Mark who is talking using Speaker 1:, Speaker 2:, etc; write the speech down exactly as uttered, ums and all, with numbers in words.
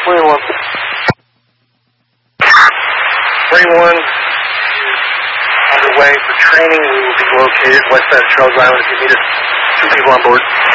Speaker 1: twenty-one. Marine one underway for training. We will be located west side of Charles Island if you need us. Two people on board.